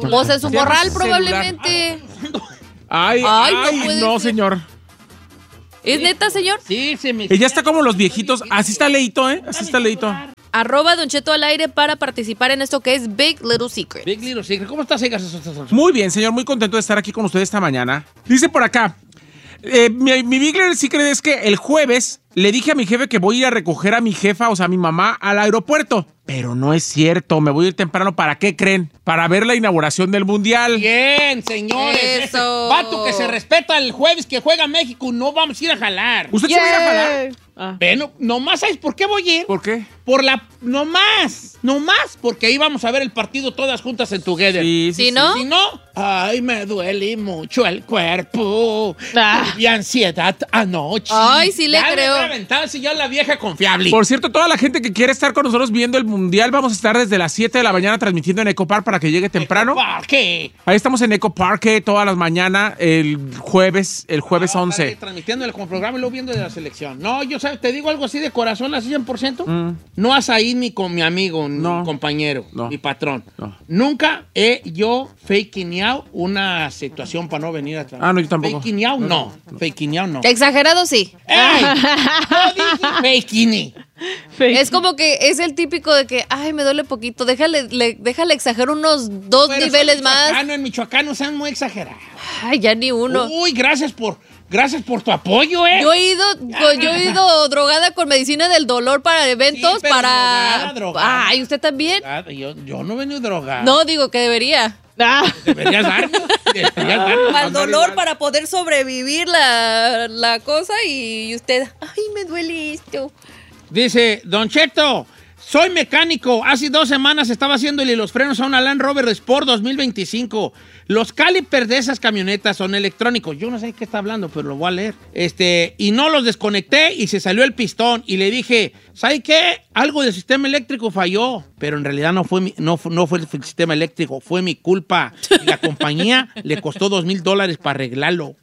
celular. Pues en su Cierra morral su probablemente. Ay, no puede no, ser. señor. ¿Es neta, señor? Sí, se me... Ella está como los viejitos. Así está leíto, ¿eh? Así está leíto. @ Don Cheto al aire para participar en esto que es Big Little Secret. Big Little Secret. ¿Cómo estás, Egas? Muy bien, señor. Muy contento de estar aquí con ustedes esta mañana. Dice por acá. Mi Big Little Secret es que el jueves le dije a mi jefe que voy a ir a recoger a mi jefa, o sea, a mi mamá, al aeropuerto. Pero no es cierto, me voy a ir temprano. ¿Para qué creen? Para ver la inauguración del Mundial. Bien, señores. Eso. Ese vato que se respeta el jueves que juega México, no vamos a ir a jalar. ¿Usted se va a ir a jalar? Bueno, nomás, ¿sabes por qué voy a ir? ¿Por qué? Nomás, porque ahí vamos a ver el partido todas juntas en Together. ¿Sí, no? Si no, ay, me duele mucho el cuerpo. Y ansiedad anoche. Ay, sí le Ya creo. Me voy a aventar, si ya la vieja confiable. Por cierto, toda la gente que quiere estar con nosotros viendo el Mundial, vamos a estar desde las 7 de la mañana transmitiendo en Eco Park para que llegue temprano. ¿Qué? Ahí estamos en Eco Park todas las mañanas, el jueves 11. Transmitiéndole como programa y luego viendo de la selección. No, yo sabes, te digo algo así de corazón, así 100%. No vas a ir ni con mi amigo, ni No. mi compañero, No. mi patrón. No. Nunca he yo fakeado una situación para no venir a trabajar. Ah, no, yo tampoco. Fakeado no. Fakeado no. Exagerado, sí. ¡Ey! No dije fakeini. Es como que es el típico de que, ay, me duele poquito, déjale exagerar unos 2 Pero niveles soy más. michoacano, en Michoacán no sean muy exagerados. Ay, ya ni uno. Uy, gracias por tu apoyo, ¿eh? Yo he ido drogada con medicina del dolor para eventos, Sí, pero para... drogada. Ay, ¿usted también? Yo no he venido drogado. No, digo que debería. Deberías darme. Para el dolor, para poder sobrevivir la cosa y usted, ay, me duele esto. Dice, Don Cheto, soy mecánico. Hace 2 semanas estaba haciéndole los frenos a una Land Rover Sport 2025. Los calipers de esas camionetas son electrónicos. Yo no sé de qué está hablando, pero lo voy a leer. Y no los desconecté y se salió el pistón. Y le dije, ¿sabe qué? Algo del sistema eléctrico falló. Pero en realidad no fue el sistema eléctrico, fue mi culpa. Y la compañía le costó $2,000 para arreglarlo.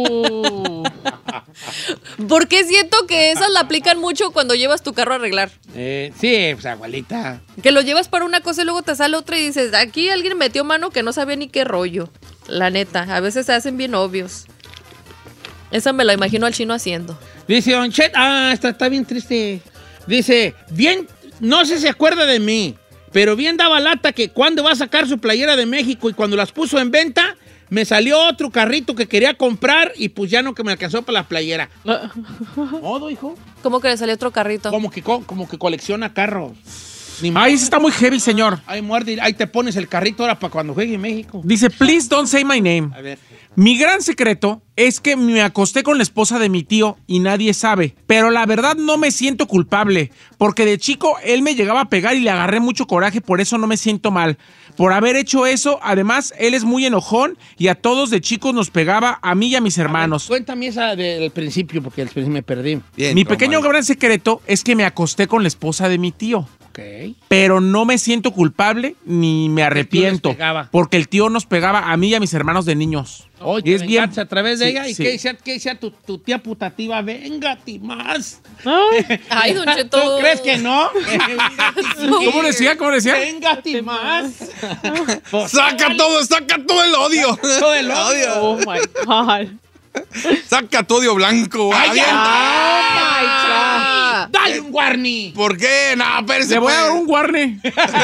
Porque siento que esas la aplican mucho cuando llevas tu carro a arreglar. Sí, pues abuelita. Que lo llevas para una cosa y luego te sale otra y dices, aquí alguien metió mano que no sabía ni qué rollo. La neta, a veces se hacen bien obvios. Esa me la imagino al chino haciendo. Dice Don Chet, está bien triste. Dice, bien, no sé si se acuerda de mí, pero bien daba lata que cuando va a sacar su playera de México y cuando las puso en venta, me salió otro carrito que quería comprar y pues ya no que me alcanzó para la playera. ¿Modo, hijo? ¿Cómo que le salió otro carrito? Como que colecciona carros. Ay, ese está muy heavy, señor. Ay, muerde, ahí te pones el carrito ahora para cuando juegue en México. Dice, please don't say my name. A ver. Mi gran secreto es que me acosté con la esposa de mi tío y nadie sabe. Pero la verdad no me siento culpable, porque de chico él me llegaba a pegar y le agarré mucho coraje, por eso no me siento mal. Por haber hecho eso, además, él es muy enojón y a todos de chicos nos pegaba, a mí y a mis hermanos. Cuéntame esa del principio, porque al principio me perdí. Bien, Mi Román. pequeño gran secreto es que me acosté con la esposa de mi tío. Ok. Pero no me siento culpable ni me arrepiento, les pegaba. porque el tío nos pegaba a mí y a mis hermanos de niños. Oye, Y es bien a través de sí, ella. ¿Y sí. qué decía tu tía putativa? Véngate más. Ay, Don Cheto. ¿Tú crees que no? ¿Cómo decía? ¿Cómo decía? Véngate más. Saca todo el odio. Todo el odio. Oh my God. Saca tu odio blanco. ¡Ay, Avienta. ya! ¡Dale un guarni! ¿Por qué? No, espérese. Le voy a pues. dar un guarne.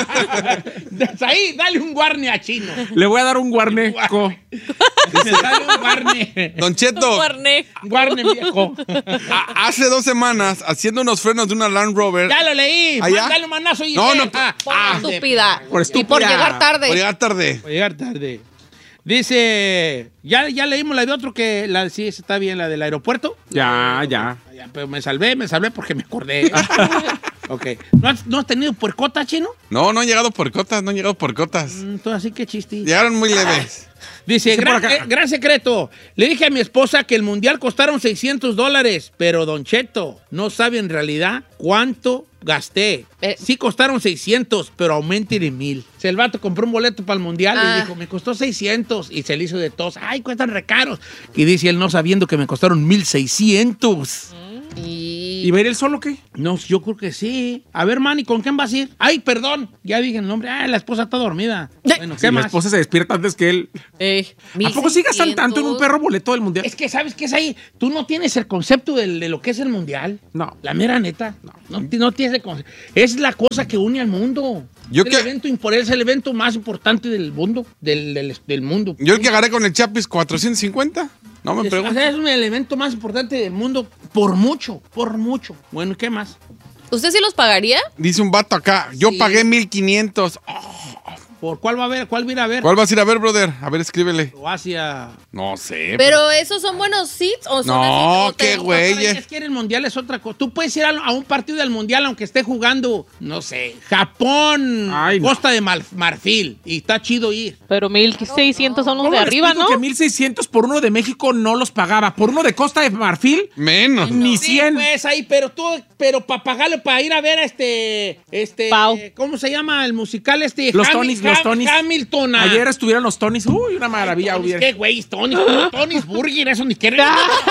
Ahí, dale un guarni a Chino. Le voy a dar un guarneco. Dale un guarni. Don Cheto, Guarné. Guarni, viejo. hace 2 semanas, haciendo unos frenos de una Land Rover. Ya lo leí. ¿Allá? Dale un manazo y No, no, Estúpida. Por Y estúpida. por llegar tarde. Por llegar tarde. Voy a llegar tarde. Dice, ya leímos la de otro que, sí, esa está bien, la del aeropuerto. Ya. Ya, pero me salvé porque me acordé. Ok. ¿No has tenido puercota, Chino? No han llegado por cotas, Todo así que chiste. Llegaron muy leves. Dice, Dice por acá. gran secreto. Le dije a mi esposa que el mundial costaron $600, pero Don Cheto no sabe en realidad cuánto gasté. Sí costaron 600, pero aumenten en 1,000. El vato compró un boleto para el mundial y dijo, me costó 600. Y se le hizo de tos. Ay, cuestan re caros. Y dice él no sabiendo que me costaron 1,600. Y ¿Y va a ir él solo o qué? No, yo creo que sí. A ver, Manny, ¿con quién vas a ir? Ay, perdón, ya dije el nombre. La esposa está dormida. Bueno, ¿qué Si más? la esposa se despierta antes que él. ¿A poco sí gastan tanto en un perro boleto del mundial? Es que, ¿sabes qué es ahí? Tú no tienes el concepto de lo que es el mundial. No. La mera neta. No tienes el concepto. Es la cosa que une al mundo. Es el evento más importante del mundo. Del mundo. Yo el que agarré con el Chapis, 450. No me preguntes. Es el evento más importante del mundo por mucho. Bueno, ¿qué más? ¿Usted sí los pagaría? Dice un vato acá, yo Sí. pagué 1,500. ¿Por cuál va a haber? ¿Cuál va a ir a ver? ¿Cuál vas a ir a ver, brother? A ver, escríbele. Croacia. No sé. ¿Pero esos son buenos seats o son No, así? qué güey. Es que el mundial es otra cosa. Tú puedes ir a un partido del mundial aunque esté jugando, no sé, Japón, Ay, no. Costa de Marfil. Y está chido ir. Pero 1,600 son los ¿Cómo de le arriba, explico ¿no? que 1,600 por uno de México no los pagaba? Por uno de Costa de Marfil, Menos. ni Sí, 100. pues ahí, pero para pagarle, para ir a ver a Pau. ¿cómo se llama el musical Los Tonys. Hamilton. Ayer estuvieron los Tonys. Uy, una maravilla. hubiera. ¿Qué güey? Tony's Burger, eso ni quiere.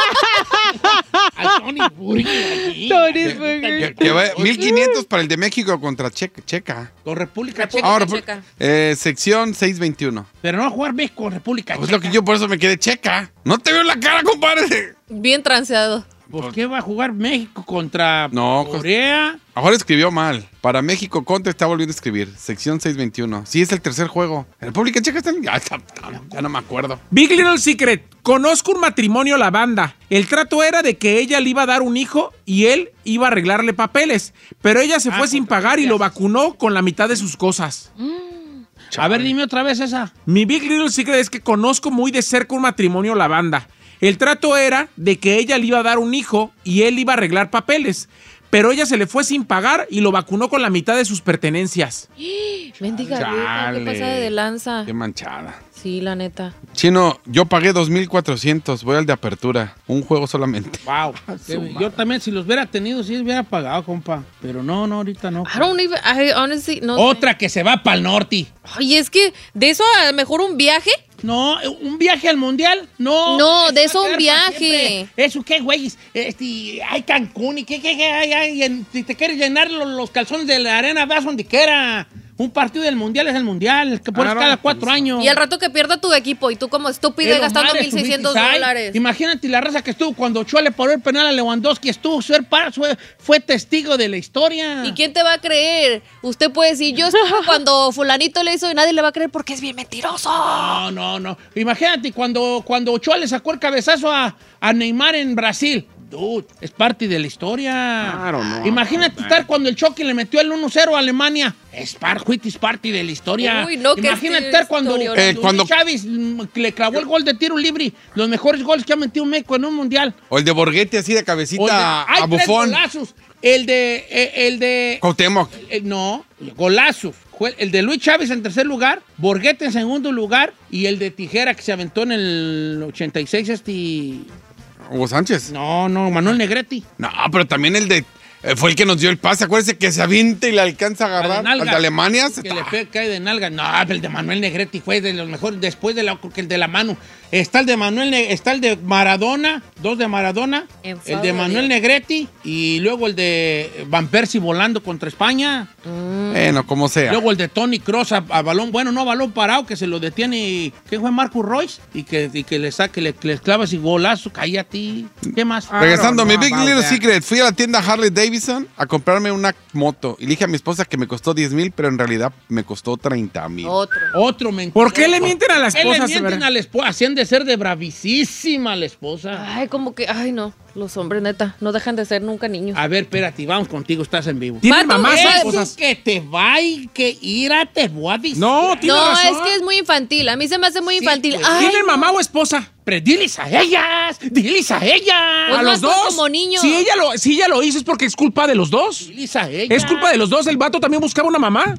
Al Tony's Burger allí. Que va 1,500 para el de México contra Checa. Con República Checa. Ahora, Checa. sección 621. Pero no va a jugar México con República Pues Checa. lo que yo por eso me quedé Checa. No te veo la cara, compadre. Bien transeado. ¿Por qué va a jugar México contra No, Corea? Ahora escribió mal. Para México contra está volviendo a escribir. Sección 621. Sí, es el tercer juego. República Checa está... Ya no me acuerdo. Big Little Secret. Conozco un matrimonio la banda. El trato era de que ella le iba a dar un hijo y él iba a arreglarle papeles. Pero ella se fue sin pagar y lo vacunó con la mitad de sus cosas. A ver, dime otra vez esa. Mi Big Little Secret es que conozco muy de cerca un matrimonio la banda. El trato era de que ella le iba a dar un hijo y él iba a arreglar papeles. Pero ella se le fue sin pagar y lo vacunó con la mitad de sus pertenencias. Mendiga vieja, Chale. qué pasada de lanza. Qué manchada. Sí, la neta. Chino, yo pagué 2,400. Voy al de apertura. Un juego solamente. Wow. Yo también, si los hubiera tenido, sí los hubiera pagado, compa. Pero no, ahorita no. I don't even, I honestly, no sé. Otra que se va para el norte. Ay, es que de eso a lo mejor un viaje. No, un viaje al mundial, no. No, de Eso eso va a un quedar para viaje. siempre. Eso qué, güey. Hay Cancún y qué hay. Si te quieres llenar los calzones de la arena, vas donde quiera. Un partido del mundial es el mundial, el que pones Claro, cada 4 años. Y al rato que pierda tu equipo y tú como estúpido Pero gastando madre, $1,600. Imagínate la raza que estuvo cuando Ochoa le paró el penal a Lewandowski. Fue testigo de la historia. ¿Y quién te va a creer? Usted puede decir, yo estuve cuando fulanito le hizo y nadie le va a creer porque es bien mentiroso. No. Imagínate cuando Ochoa le sacó el cabezazo a Neymar en Brasil. Dude, es parte de la historia. Claro, no. Imagínate estar cuando el Chucky le metió el 1-0 a Alemania. Es parte de la historia. Uy, no, que Imagínate sí, estar cuando cuando- Chávez le clavó el gol de tiro libre. Los mejores goles que ha metido México en un mundial. O el de Borghetti así de cabecita Hay a 3 Bufón. golazos. El de Cuauhtémoc. no, golazos. El de Luis Chávez en tercer lugar, Borghetti en segundo lugar y el de Tijera que se aventó en el 86 Hugo Sánchez. No, Manuel Negrete. No, pero también el de... fue el que nos dio el pase. Acuérdese que se avienta y le alcanza a agarrar. nalga. Al de Alemania. Que cae de nalga. No, el de Manuel Negrete fue de los mejores. Después de que el de la mano. Está el de está el de Maradona, 2 de Maradona. En El de Manuel Negrete y luego el de Van Persie volando contra España. Bueno, como sea. Luego el de Tony Kroos a balón, balón parado, que se lo detiene, ¿qué fue? Marcus Royce, y que le clava ese golazo, cállate. ¿Qué más? Regresando a mi no, Big about Little that. Secret, fui a la tienda Harley Davidson a comprarme una moto. Y le dije a mi esposa que me costó 10,000, pero en realidad me costó 30,000. Otro mentiroso. ¿Por qué le mienten a la ¿Qué le esposa? mienten a la esposa? Hacían de ser de bravísima la esposa. Ay, como que, ay no, los hombres neta, no dejan de ser nunca niños. A ver, espérate, vamos contigo, estás en vivo. ¿Tienen Vato, mamás o eso esposas? Que te va y que ira, te voy a decir. No, tiene No, razón. es que es muy infantil, a mí se me hace muy Sí, infantil. pues. Ay, ¿Tienen mamá o esposa? Pero diles a ellas, diles a ellas. Pues ¿A más los tú dos? como niño. Si ella lo hizo es porque es culpa de los dos. Diles a ellas. Es culpa de los dos. El vato también buscaba una mamá.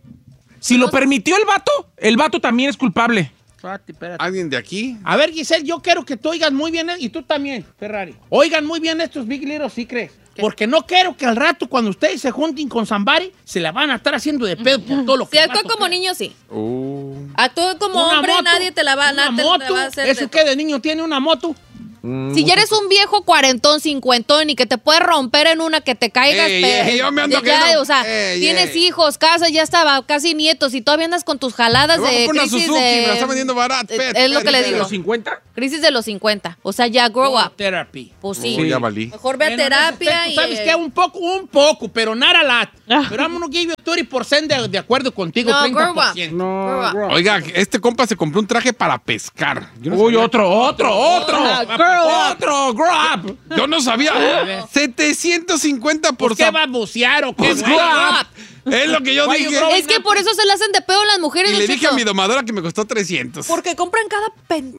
Si lo permitió el vato también es culpable. Espérate. ¿Alguien de aquí? A ver, Giselle, yo quiero que tú oigas muy bien, y tú también, Ferrari. Oigan muy bien estos Big Little Secrets. Porque no quiero que al rato, cuando ustedes se junten con Zambari, se la van a estar haciendo de pedo por todo lo que Si actúa el vato como cree. niño, sí. Uh. Actúa como Una hombre, moto, nadie te la va, una nadie te moto. la va a hacer. ¿Eso qué de niño tiene una moto? Si ya eres un viejo cuarentón, cincuentón y que te puedes romper en una, que te caigas, yo me ando o sea, tienes hijos, casa, ya estaba, casi nietos y todavía andas con tus jaladas de crisis Suzuki, de... me la está vendiendo barata. Es lo que le digo. ¿De los 50? Crisis de los 50. O sea, ya grow up. Therapy. Pues sí. Ya valí. Mejor ve a terapia y... ¿Sabes qué? Un poco, pero nada lat. Pero I'm gonna give you 30% de acuerdo contigo, No, 30%. No. Oiga, este compa se compró un traje para pescar. Yo no Uy, sabía. otro, grow up. Yo no sabía. 750%. ¿Por qué va a bucear o qué? Pues, güey? Es lo que yo Why dije. you Es que por eso se le hacen de pedo las mujeres. Y Don le dije Cheto. a mi domadora que me costó 300. Porque compran cada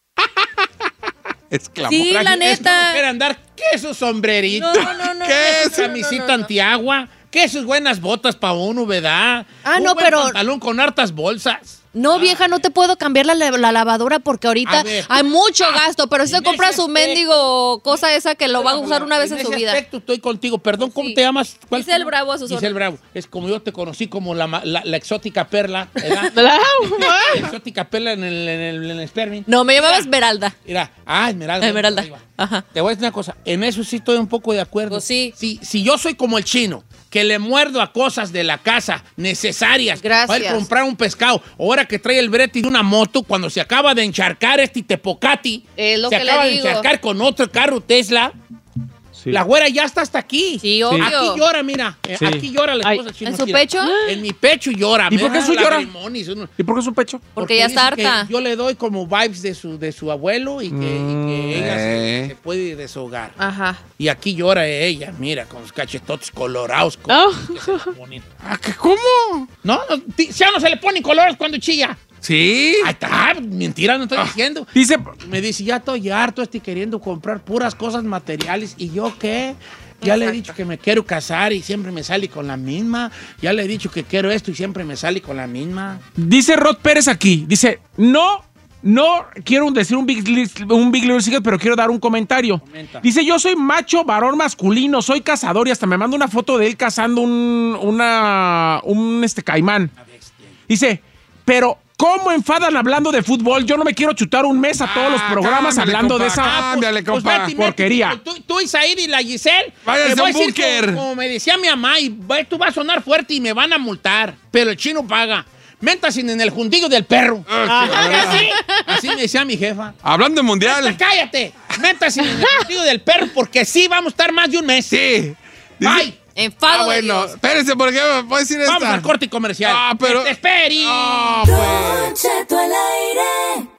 Esclavo. Sí, la neta. Quiere andar, ¿qué su sombrerito? No. ¿Qué ¿Qué su camisita antiagua? ¿Qué sus buenas botas para uno, verdad? Ah, Un no, buen pero- pantalón con hartas bolsas. No, vieja, no te puedo cambiar la lavadora porque ahorita A ver. hay mucho gasto, pero si En se compra ese su aspecto- mendigo cosa esa que lo va a usar una vez en su ese vida. aspecto estoy contigo. Perdón, ¿cómo Sí. te llamas? ¿Cuál Giselle es tu nombre? Bravo, a sus Giselle órdenes. Bravo. Es como yo te conocí como la exótica perla, ¿verdad? La exótica perla en el Sperming. No, me llamaba Esmeralda. Mira, Esmeralda. Esmeralda. Ahí va. Ajá. Te voy a decir una cosa, en eso sí estoy un poco de acuerdo. Pues sí. Si yo soy como el chino, que le muerdo a cosas de la casa necesarias Gracias. para ir a comprar un pescado, ahora que trae el brete de una moto, cuando se acaba de encharcar este Tepocati, Es lo se que le acaba de digo. encharcar con otro carro Tesla, Sí. la güera ya está hasta aquí. Sí, obvio. Aquí llora, mira. Sí. Aquí llora la esposa Ay, del chino. ¿en su mira. pecho? En mi pecho llora. ¿Y me por qué da su llora? lagrimones, uno- ¿Y por qué es un pecho? Porque ya está dice que harta. yo le doy como vibes de su abuelo y que ella se puede deshogar. Ajá. Y aquí llora ella, mira, con los cachetotes colorados. Oh. Que se le ponen. ¿Cómo? No, ya no se le ponen colores cuando chilla. Sí. Ahí está, mentira, no estoy diciendo. Dice, Me dice, ya estoy harto, estoy queriendo comprar puras cosas materiales. ¿Y yo qué? Ya le he dicho que me quiero casar y siempre me sale con la misma. Ya le he dicho que quiero esto y siempre me sale con la misma. dice Rod Pérez aquí, dice, no quiero decir un Big Little Secret, pero quiero dar un comentario. Comenta. Dice, yo soy macho, varón masculino, soy cazador y hasta me manda una foto de él cazando un caimán. Dice, pero ¿cómo enfadan hablando de fútbol? Yo no me quiero chutar un mes a todos los programas cámbiale, hablando compa, de esa cámbiale, compa. vete y métete porquería. con Tú y Said y la Giselle. Váyanse te voy a un a decir búnker. como me decía mi mamá, y tú vas a sonar fuerte y me van a multar, pero el chino paga. Méntase en el juntillo del perro. Así me decía mi jefa. Hablando de mundial. Cállate. Métase en el juntillo del perro porque sí vamos a estar más de un mes. Sí. Bye. Enfado de Bueno, Dios. espérense, porque voy a decir Vamos esta. al corte comercial. Ah, pero- ¡Que te espere! Ah, pues. Don Cheto al aire.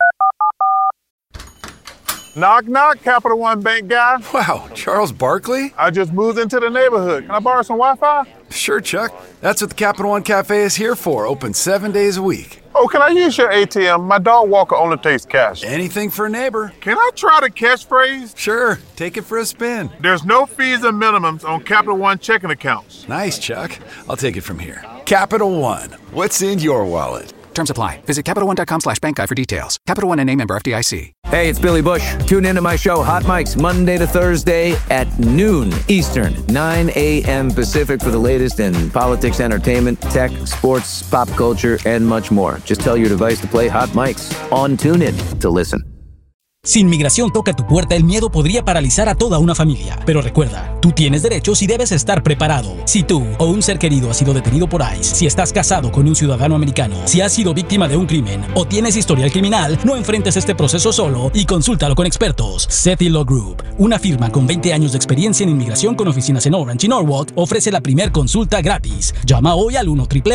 Knock, knock, Capital One Bank guy. Wow, Charles Barkley? I just moved into the neighborhood. Can I borrow some Wi-Fi? Sure, Chuck. That's what the Capital One Cafe is here for, open 7 days a week. Oh, can I use your ATM? My dog walker only takes cash. Anything for a neighbor. Can I try the catchphrase? Sure, take it for a spin. There's no fees and minimums on Capital One checking accounts. Nice, Chuck. I'll take it from here. Capital One. What's in your wallet? Terms apply. Visit CapitalOne.com/bankguy for details. Capital One N.A. member FDIC. Hey, it's Billy Bush. Tune into my show, Hot Mics, Monday to Thursday at noon Eastern, 9 a.m. Pacific for the latest in politics, entertainment, tech, sports, pop culture, and much more. Just tell your device to play Hot Mics on TuneIn to listen. Si inmigración toca tu puerta, el miedo podría paralizar a toda una familia. Pero recuerda, tú tienes derechos y debes estar preparado. Si tú o un ser querido ha sido detenido por ICE, si estás casado con un ciudadano americano, si has sido víctima de un crimen o tienes historial criminal, no enfrentes este proceso solo y consúltalo con expertos. Sethi Law Group, una firma con 20 años de experiencia en inmigración con oficinas en Orange y Norwalk, ofrece la primer consulta gratis. Llama hoy al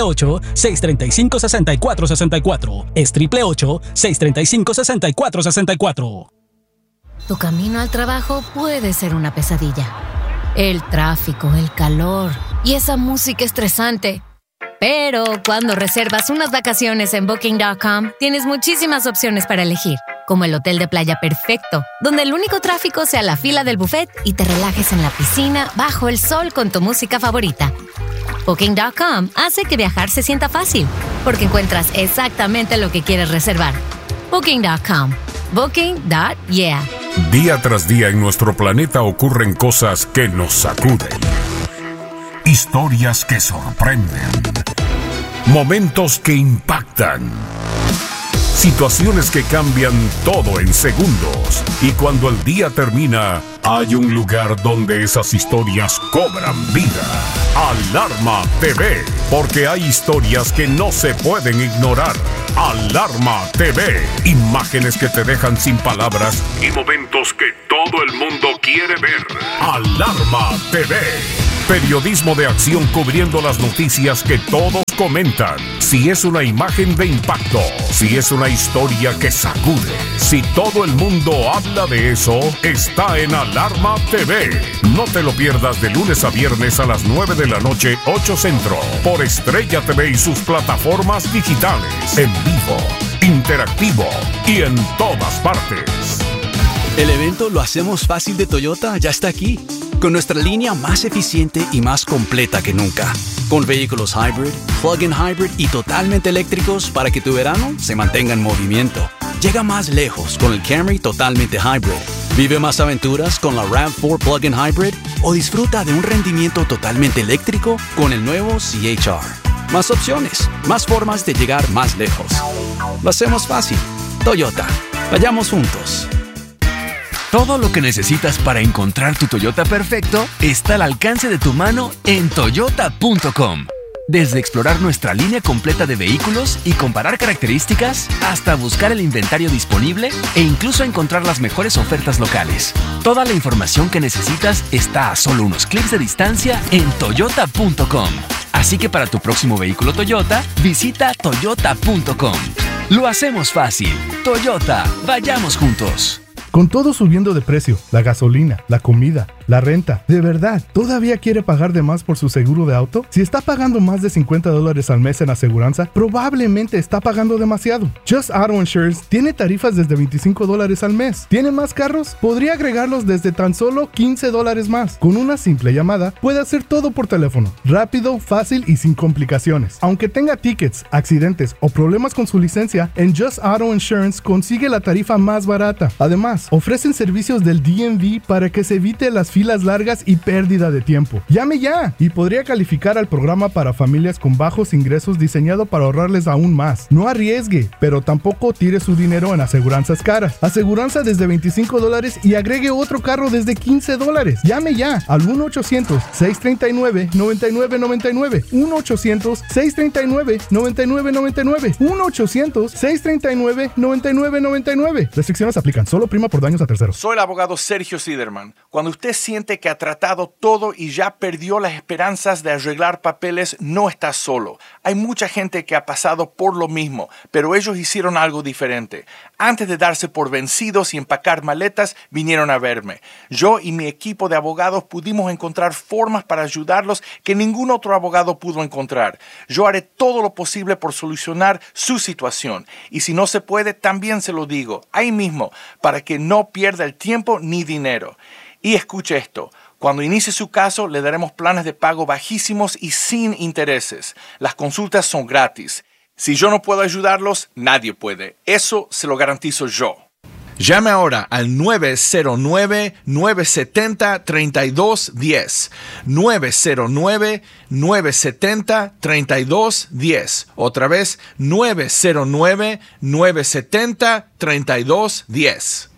1-888-635-6464. Es 888-635-6464. Tu camino al trabajo puede ser una pesadilla. El tráfico, el calor y esa música estresante. Pero cuando reservas unas vacaciones en Booking.com, tienes muchísimas opciones para elegir, como el hotel de playa perfecto, donde el único tráfico sea la fila del buffet y te relajes en la piscina bajo el sol con tu música favorita. Booking.com hace que viajar se sienta fácil, porque encuentras exactamente lo que quieres reservar. Booking.com. Booking.yeah. Día tras día en nuestro planeta ocurren cosas que nos sacuden. Historias que sorprenden. Momentos que impactan. Situaciones que cambian todo en segundos. Y cuando el día termina, hay un lugar donde esas historias cobran vida. Alarma TV, porque hay historias que no se pueden ignorar. Alarma TV, imágenes que te dejan sin palabras y momentos que todo el mundo quiere ver. Alarma TV, periodismo de acción cubriendo las noticias que todos comentan. Si es una imagen de impacto, si es una historia que sacude, si todo el mundo habla de eso, está en Alarma TV. No te lo pierdas de lunes a viernes a las 9 de la noche, 8 Centro, por Estrella TV y sus plataformas digitales, en vivo, interactivo y en todas partes. El evento Lo Hacemos Fácil de Toyota ya está aquí, con nuestra línea más eficiente y más completa que nunca. Con vehículos hybrid, plug-in hybrid y totalmente eléctricos para que tu verano se mantenga en movimiento. Llega más lejos con el Camry totalmente hybrid. Vive más aventuras con la RAV4 plug-in hybrid o disfruta de un rendimiento totalmente eléctrico con el nuevo CHR. Más opciones, más formas de llegar más lejos. Lo hacemos fácil. Toyota. Vayamos juntos. Todo lo que necesitas para encontrar tu Toyota perfecto está al alcance de tu mano en Toyota.com. Desde explorar nuestra línea completa de vehículos y comparar características, hasta buscar el inventario disponible e incluso encontrar las mejores ofertas locales. Toda la información que necesitas está a solo unos clics de distancia en Toyota.com. Así que para tu próximo vehículo Toyota, visita Toyota.com. Lo hacemos fácil. Toyota, vayamos juntos. Con todo subiendo de precio, la gasolina, la comida, la renta, ¿de verdad todavía quiere pagar de más por su seguro de auto? Si está pagando más de $50 al mes en aseguranza, probablemente está pagando demasiado. Just Auto Insurance tiene tarifas desde $25 al mes. ¿Tiene más carros? Podría agregarlos desde tan solo $15 más. Con una simple llamada, puede hacer todo por teléfono. Rápido, fácil y sin complicaciones. Aunque tenga tickets, accidentes o problemas con su licencia, en Just Auto Insurance consigue la tarifa más barata. Además, ofrecen servicios del DMV para que se evite las filas largas y pérdida de tiempo. ¡Llame ya! Y podría calificar al programa para familias con bajos ingresos diseñado para ahorrarles aún más. No arriesgue, pero tampoco tire su dinero en aseguranzas caras. Aseguranza desde $25 y agregue otro carro desde $15. Llame ya al 1-800-639-9999. 1-800-639-9999. 1-800-639-9999. Restricciones aplican. Solo prima por daños a terceros. Soy el abogado Sergio Siderman. Cuando usted siente que ha tratado todo y ya perdió las esperanzas de arreglar papeles, no está solo. Hay mucha gente que ha pasado por lo mismo, pero ellos hicieron algo diferente. Antes de darse por vencidos y empacar maletas, vinieron a verme. Yo y mi equipo de abogados pudimos encontrar formas para ayudarlos que ningún otro abogado pudo encontrar. Yo haré todo lo posible por solucionar su situación. Y si no se puede, también se lo digo, ahí mismo, para que no pierda el tiempo ni dinero. Y escuche esto, cuando inicie su caso le daremos planes de pago bajísimos y sin intereses. Las consultas son gratis. Si yo no puedo ayudarlos, nadie puede. Eso se lo garantizo yo. Llame ahora al 909-970-3210. 909-970-3210. Otra vez, 909-970-3210.